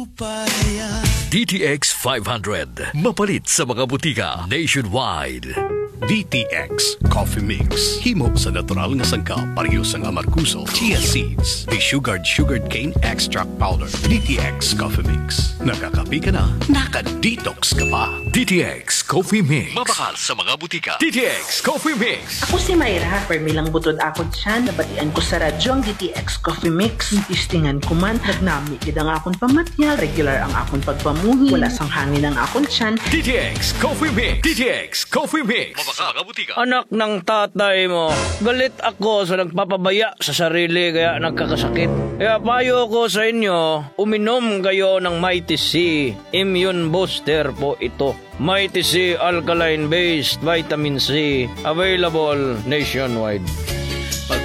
DTX 500. Mapalit sa mga butika nationwide. DTX Coffee Mix. Himo sa natural nga sangka, pareho sa amarkuso, chia seeds, sugared cane extract powder. DTX Coffee Mix. Nakakapi ka na, naka-detox ka pa. DTX Coffee Mix. Mabakal sa mga butika. DTX Coffee Mix. Ako si Mayra, permilang butod ako dyan. Nabatian ko sa radyo ang DTX Coffee Mix. Tistingan ko man, nagnami gid ang akong pamatyal. Regular ang akong pagpamuhi. Wala sang hangin ang akong tiyan. DTX Coffee Mix. DTX Coffee Mix. Mabakal sa mga butika. Anak ng tatay mo, galit ako sa nagpapabaya sa sarili kaya nagkakasakit. Kaya payo ko sa inyo, uminom kayo ng Mighty C. Immune Booster po ito. Mighty C Alkaline Based Vitamin C. Available nationwide.